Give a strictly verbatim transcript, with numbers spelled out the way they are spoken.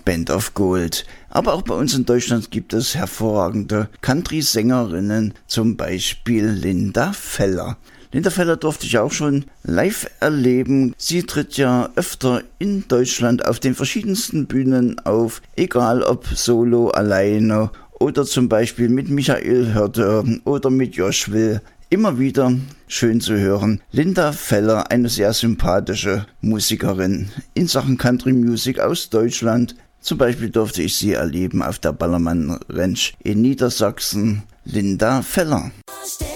Band of Gold. Aber auch bei uns in Deutschland gibt es hervorragende Country-Sängerinnen, zum Beispiel Linda Feller. Linda Feller durfte ich auch schon live erleben. Sie tritt ja öfter in Deutschland auf den verschiedensten Bühnen auf, egal ob solo, alleine oder zum Beispiel mit Michael Hörder oder mit Josh Will. Immer wieder schön zu hören. Linda Feller, eine sehr sympathische Musikerin in Sachen Country Music aus Deutschland. Zum Beispiel durfte ich sie erleben auf der Ballermann Ranch in Niedersachsen. Linda Feller.